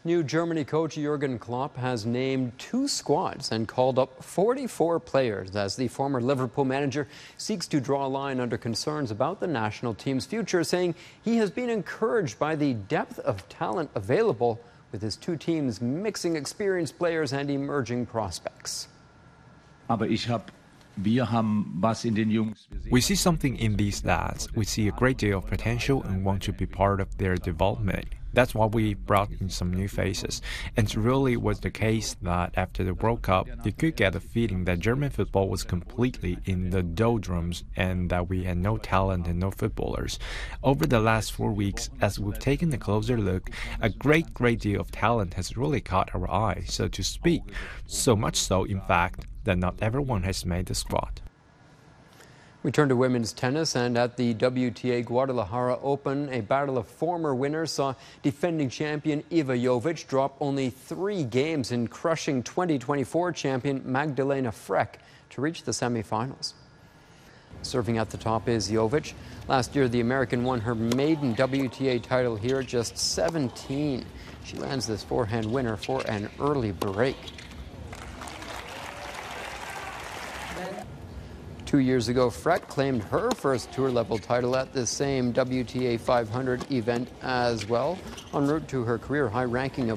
New Germany coach Jurgen Klopp has named 2 squads and called up 44 players as the former Liverpool manager seeks to draw a line under concerns about the national team's future, saying he has been encouraged by the depth of talent available with his 2 teams mixing experienced players and emerging prospects. We see something in these lads. We see a great deal of potential and want to be part of their development. That's why we brought in some new faces. And it really was the case that after the World Cup, you could get the feeling that German football was completely in the doldrums and that we had no talent and no footballers. Over the last 4 weeks, as we've taken a closer look, a great deal of talent has really caught our eye, so to speak. So much so, in fact, that not everyone has made the squad. We turn to women's tennis, and at the WTA Guadalajara Open, a battle of former winners saw defending champion Iva Jovic drop only 3 games in crushing 2024 champion Magdalena Freck to reach the semifinals. Serving at the top is Jovic. Last year, the American won her maiden WTA title here at just 17. She lands this forehand winner for an early break. 2 years ago, Freck claimed her first tour-level title at the same WTA 500 event as well, en route to her career-high ranking of